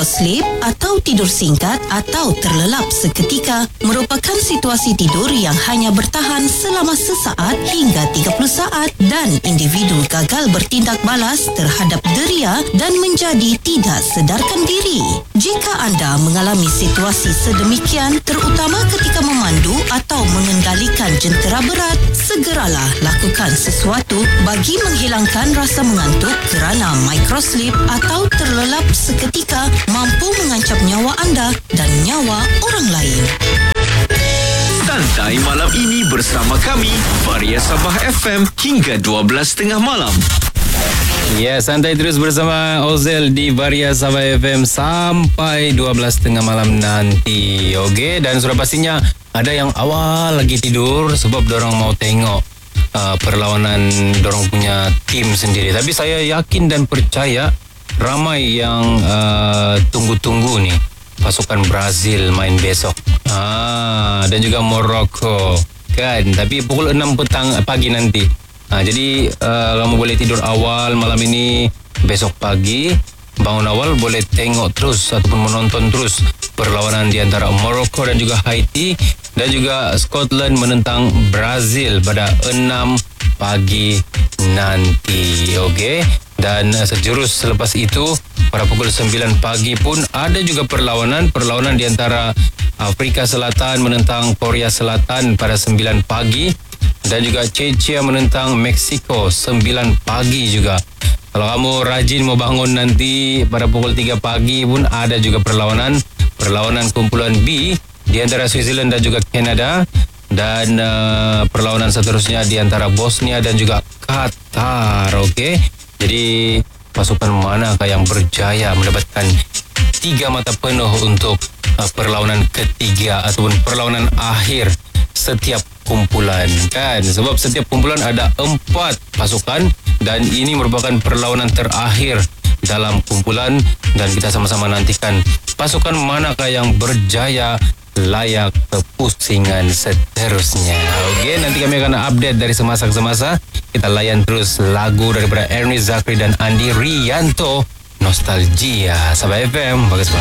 Microsleep atau tidur singkat atau terlelap seketika merupakan situasi tidur yang hanya bertahan selama sesaat hingga 30 saat dan individu gagal bertindak balas terhadap deria dan menjadi tidak sedarkan diri. Jika anda mengalami situasi sedemikian, terutama ketika memandu atau mengendalikan jentera berat, segeralah lakukan sesuatu bagi menghilangkan rasa mengantuk kerana Microsleep atau terlelap seketika mampu mengancam nyawa anda dan nyawa orang lain. Santai malam ini bersama kami, Varia Sabah FM hingga 12.30 malam. Ya, santai terus bersama Ozel di Varia Sabah FM sampai 12.30 malam nanti. Okey, dan sudah pastinya ada yang awal lagi tidur sebab dorang mau tengok perlawanan dorang punya tim sendiri. Tapi saya yakin dan percaya ramai yang tunggu-tunggu nih pasukan Brazil main besok. Dan juga Morocco kan. Tapi pukul 6 pagi nanti. Jadi kamu boleh tidur awal malam ini, besok pagi bangun awal boleh tengok terus ataupun menonton terus perlawanan di antara Morocco dan juga Haiti dan juga Scotland menentang Brazil pada 6 pagi nanti. Okey. Dan sejurus selepas itu pada pukul 9 pagi pun ada juga perlawanan di antara Afrika Selatan menentang Korea Selatan pada 9 pagi. Dan juga Czechia menentang Meksiko 9 pagi juga. Kalau kamu rajin mau bangun nanti pada pukul 3 pagi pun ada juga perlawanan kumpulan B di antara Switzerland dan juga Kanada. Dan perlawanan seterusnya di antara Bosnia dan juga Qatar. Okey. Jadi pasukan manakah yang berjaya mendapatkan 3 mata penuh untuk perlawanan ketiga ataupun perlawanan akhir setiap kumpulan kan, sebab setiap kumpulan ada 4 pasukan dan ini merupakan perlawanan terakhir dalam kumpulan dan kita sama-sama nantikan pasukan manakah yang berjaya layak ke pusingan seterusnya. Okey, nanti kami akan update dari semasa ke semasa. Kita layan terus lagu daripada Ernie Zakri dan Andi Rianto, Nostalgia. Sabah FM, bagus banget.